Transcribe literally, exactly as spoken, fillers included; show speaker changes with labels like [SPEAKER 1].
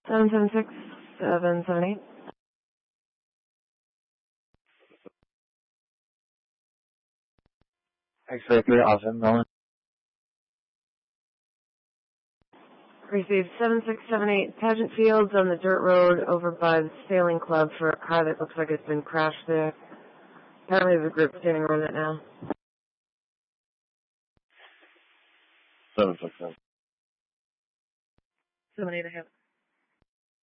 [SPEAKER 1] seven seven six, seven seven eight.
[SPEAKER 2] X-ray three, Austin, Roland.
[SPEAKER 1] Received seven six seven eight, Pageant Fields on the dirt road over by the sailing club for a car that looks like it's been crashed there. Apparently there's a group standing around it now.
[SPEAKER 2] seven six seven.
[SPEAKER 1] seven eight, I have.